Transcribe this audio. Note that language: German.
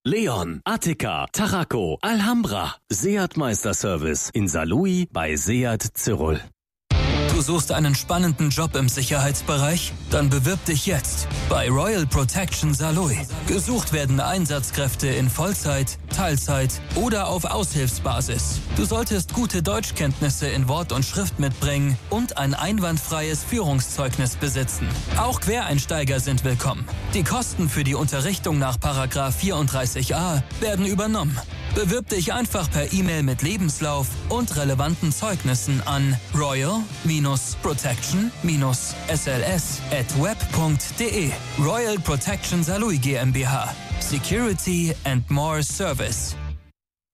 Leon, Attica, Tarraco, Alhambra. Seat Meisterservice in Saarlouis bei Seat Zirol. Du suchst einen spannenden Job im Sicherheitsbereich? Dann bewirb dich jetzt bei Royal Protection Saarlouis. Gesucht werden Einsatzkräfte in Vollzeit, Teilzeit oder auf Aushilfsbasis. Du solltest gute Deutschkenntnisse in Wort und Schrift mitbringen und ein einwandfreies Führungszeugnis besitzen. Auch Quereinsteiger sind willkommen. Die Kosten für die Unterrichtung nach § 34a werden übernommen. Bewirb dich einfach per E-Mail mit Lebenslauf und relevanten Zeugnissen an royal-protection-sls@web.de. Royal Protection Saarlouis GmbH. Security and more Service.